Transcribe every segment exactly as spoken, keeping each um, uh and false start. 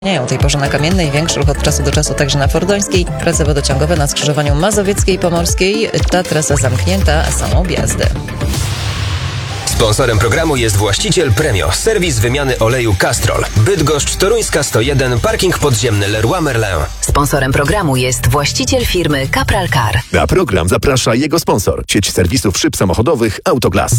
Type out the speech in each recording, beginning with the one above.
O tej porze na Kamiennej, większy ruch od czasu do czasu także na Fordońskiej. Prace wodociągowe na skrzyżowaniu Mazowieckiej i Pomorskiej. Ta trasa zamknięta, a są objazdy. Sponsorem programu jest właściciel Premio, serwis wymiany oleju Castrol. Bydgoszcz, Toruńska sto jeden, parking podziemny Leroy Merlin. Sponsorem programu jest właściciel firmy Capral Car. Na program zaprasza jego sponsor, sieć serwisów szyb samochodowych Autoglas.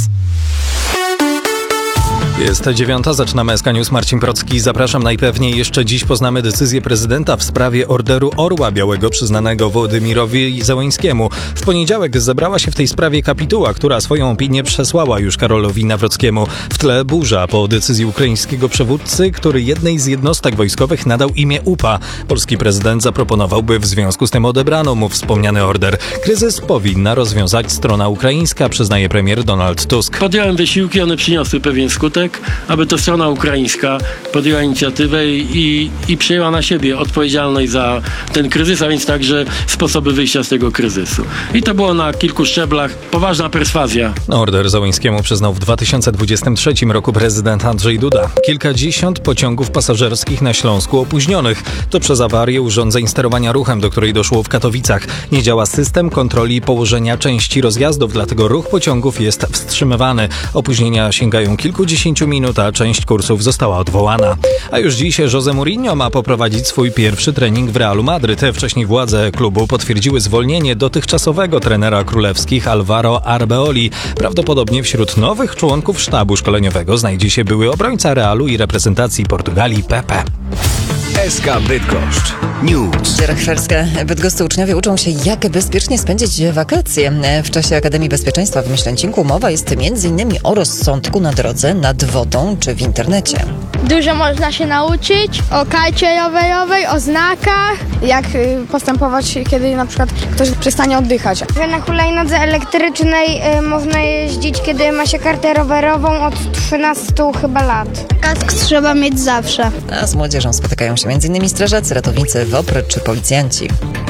Jest dziewiąta, zaczynamy S K News. Marcin Procki. Zapraszam. Najpewniej jeszcze dziś poznamy decyzję prezydenta w sprawie orderu Orła Białego przyznanego Wołodymyrowi Zełenskiemu. W poniedziałek zebrała się w tej sprawie kapituła, która swoją opinię przesłała już Karolowi Nawrockiemu. W tle burza po decyzji ukraińskiego przywódcy, który jednej z jednostek wojskowych nadał imię U P A. Polski prezydent zaproponował, by w związku z tym odebrano mu wspomniany order. Kryzys powinna rozwiązać strona ukraińska, przyznaje premier Donald Tusk. Podjąłem wysiłki, one przyniosły pewien skutek, aby to strona ukraińska podjęła inicjatywę i, i przyjęła na siebie odpowiedzialność za ten kryzys, a więc także sposoby wyjścia z tego kryzysu. I to było na kilku szczeblach poważna perswazja. Order Zełenskiemu przyznał w dwa tysiące dwudziestym trzecim roku prezydent Andrzej Duda. Kilkadziesiąt pociągów pasażerskich na Śląsku opóźnionych. To przez awarię urządzeń sterowania ruchem, do której doszło w Katowicach. Nie działa system kontroli położenia części rozjazdów, dlatego ruch pociągów jest wstrzymywany. Opóźnienia sięgają kilkudziesięciu minut, a część kursów została odwołana. A już dziś José Mourinho ma poprowadzić swój pierwszy trening w Realu Madryt. Wcześniej władze klubu potwierdziły zwolnienie dotychczasowego trenera królewskich Alvaro Arbeoli. Prawdopodobnie wśród nowych członków sztabu szkoleniowego znajdzie się były obrońca Realu i reprezentacji Portugalii Pepe. S K Bydgoszcz News. Rachwerska. Bydgoscy uczniowie uczą się, jak bezpiecznie spędzić wakacje. W czasie Akademii Bezpieczeństwa w Myślęcinku mowa jest między innymi o rozsądku na drodze, nad wodą czy w internecie. Dużo można się nauczyć o karcie rowerowej, o znakach. Jak postępować, kiedy na przykład ktoś przestanie oddychać. Że na hulajnodze elektrycznej y, można jeździć, kiedy ma się kartę rowerową od trzynastu chyba lat. Kask trzeba mieć zawsze. A z młodzieżą spotykają się między innymi strażacy, ratownicy W O P R czy policjanci.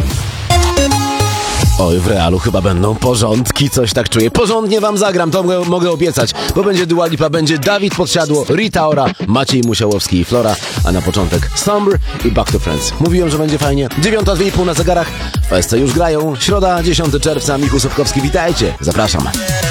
Oj, w Realu chyba będą porządki, coś tak czuję. Porządnie wam zagram, to mogę, mogę obiecać, bo będzie Dua Lipa, będzie Dawid Podsiadło, Rita Ora, Maciej Musiałowski i Flora, a na początek Summer i Back to Friends. Mówiłem, że będzie fajnie. Dziewiąta, dwie i pół na zegarach. W S C już grają. Środa, dziesiątego czerwca, Michał Sobkowski, witajcie. Zapraszam.